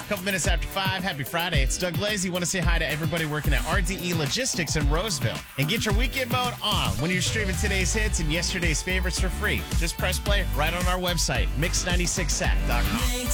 Couple minutes after 5. Happy Friday. It's Doug Lazy. Want to say hi to everybody working at RDE Logistics in Roseville. And get your weekend mode on when you're streaming today's hits and yesterday's favorites for free. Just press play right on our website, mix96sac.com.